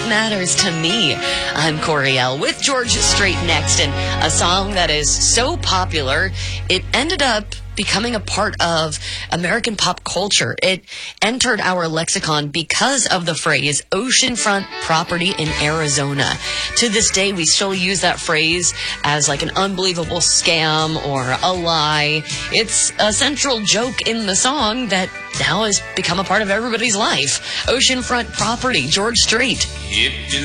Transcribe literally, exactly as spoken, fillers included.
matters to me. I'm Coriel with George Strait next, and a song that is so popular, it ended up becoming a part of American pop culture. It entered our lexicon because of the phrase oceanfront property in Arizona. To this day, we still use that phrase as like an unbelievable scam or a lie. It's a central joke in the song that now has become a part of everybody's life. Oceanfront property, George Strait. If you